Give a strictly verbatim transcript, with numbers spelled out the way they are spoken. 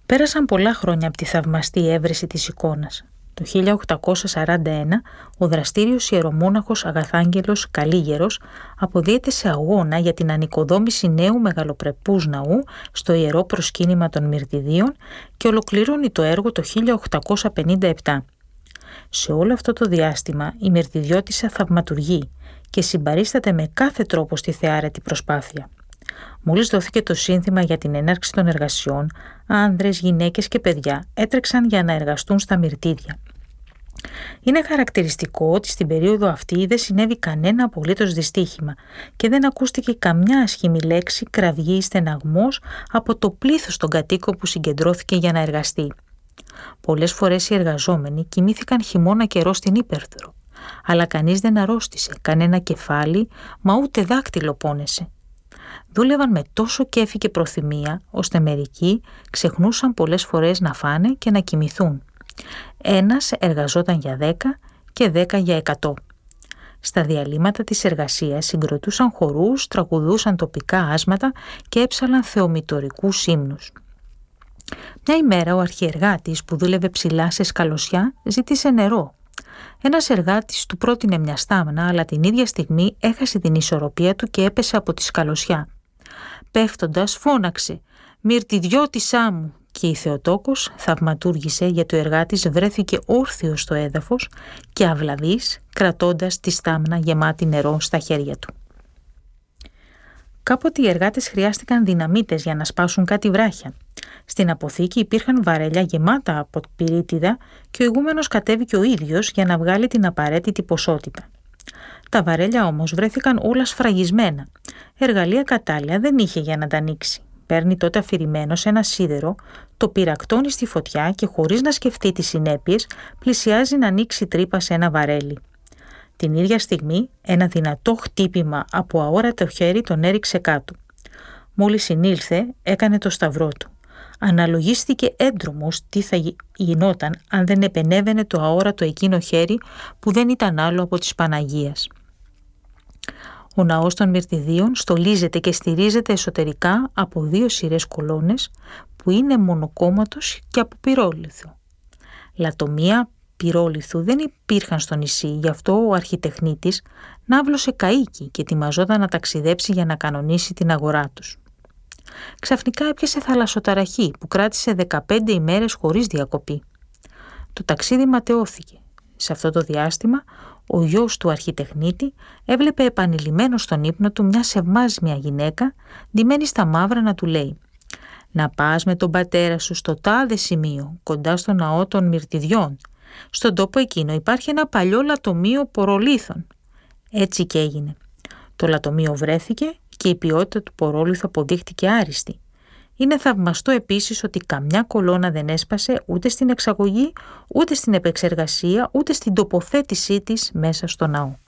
Πέρασαν πολλά χρόνια από τη θαυμαστή έβρεση της εικόνας. Το χίλια οκτακόσια σαράντα ένα, ο δραστήριος ιερομόναχος Αγαθάγγελος Καλίγερος αποδίεται σε αγώνα για την ανοικοδόμηση νέου μεγαλοπρεπούς ναού στο Ιερό Προσκύνημα των Μυρτιδίων και ολοκληρώνει το έργο το χίλια οκτακόσια πενήντα επτά. Σε όλο αυτό το διάστημα η Μυρτιδιώτισσα θαυματουργεί και συμπαρίσταται με κάθε τρόπο στη θεάρετη προσπάθεια. Μόλις δόθηκε το σύνθημα για την έναρξη των εργασιών, άνδρες, γυναίκες και παιδιά έτρεξαν για να εργαστούν στα μυρτίδια. Είναι χαρακτηριστικό ότι στην περίοδο αυτή δεν συνέβη κανένα απολύτως δυστύχημα και δεν ακούστηκε καμιά άσχημη λέξη, κραυγή ή στεναγμός από το πλήθος των κατοίκων που συγκεντρώθηκε για να εργαστεί. Πολλές φορές οι εργαζόμενοι κοιμήθηκαν χειμώνα καιρό στην ύπερθρο, αλλά κανείς δεν αρρώστησε, κανένα κεφάλι, μα ούτε δάκτυλο πόνεσε. Δούλευαν με τόσο κέφι και προθυμία, ώστε μερικοί ξεχνούσαν πολλές φορές να φάνε και να κοιμηθούν. Ένας εργαζόταν για δέκα και δέκα για εκατό. Στα διαλύματα της εργασίας συγκροτούσαν χορούς, τραγουδούσαν τοπικά άσματα και έψαλαν θεομητορικούς ύμνους. Μια ημέρα ο αρχιεργάτης που δούλευε ψηλά σε σκαλωσιά ζήτησε νερό. Ένας εργάτης του πρότεινε μια στάμνα, αλλά την ίδια στιγμή έχασε την ισορροπία του και έπεσε από τη σκαλωσιά. Πέφτοντας φώναξε «Μυρτιδιώτισσά μου» και η Θεοτόκος θαυματούργησε γιατί ο εργάτης βρέθηκε όρθιος στο έδαφος και αυλαβής κρατώντας τη στάμνα γεμάτη νερό στα χέρια του. Κάποτε οι εργάτες χρειάστηκαν δυναμίτες για να σπάσουν κάτι βράχια. Στην αποθήκη υπήρχαν βαρέλια γεμάτα από πυρίτιδα και ο ηγούμενος κατέβηκε ο ίδιος για να βγάλει την απαραίτητη ποσότητα. Τα βαρέλια όμως βρέθηκαν όλα σφραγισμένα. Εργαλεία κατάλληλα δεν είχε για να τα ανοίξει. Παίρνει τότε αφηρημένος ένα σίδερο, το πυρακτώνει στη φωτιά και χωρίς να σκεφτεί τις συνέπειες πλησιάζει να ανοίξει τρύπα σε ένα βαρέλι. Την ίδια στιγμή ένα δυνατό χτύπημα από αόρατο χέρι τον έριξε κάτω. Μόλις συνήλθε έκανε το σταυρό του. Αναλογίστηκε έντρομος τι θα γινόταν αν δεν επενέβαινε το αόρατο εκείνο χέρι που δεν ήταν άλλο από της Παναγίας. Ο ναός των Μυρτιδίων στολίζεται και στηρίζεται εσωτερικά από δύο σειρές κολόνες που είναι μονοκόμματος και από πυρόλιθο. Λατομεία πυρόλιθου δεν υπήρχαν στο νησί, γι' αυτό ο αρχιτεχνίτης ναύλωσε καΐκι και ετοιμαζόταν να ταξιδέψει για να κανονίσει την αγορά τους. Ξαφνικά έπιασε θαλασσοταραχή που κράτησε δεκαπέντε ημέρες χωρίς διακοπή. Το ταξίδι ματαιώθηκε. Σε αυτό το διάστημα ο γιος του αρχιτεχνίτη έβλεπε επανειλημμένο στον ύπνο του μια σεβμάσμια γυναίκα ντυμένη στα μαύρα να του λέει «Να πας με τον πατέρα σου στο τάδε σημείο, κοντά στο ναό των Μυρτιδιών. Στον τόπο εκείνο υπάρχει ένα παλιό λατομείο πορολίθων». Έτσι και έγινε. Το λατομείο βρέθηκε και η ποιότητα του πορόλιθου αποδείχτηκε άριστη. Είναι θαυμαστό επίσης ότι καμιά κολόνα δεν έσπασε ούτε στην εξαγωγή, ούτε στην επεξεργασία, ούτε στην τοποθέτησή της μέσα στο ναό.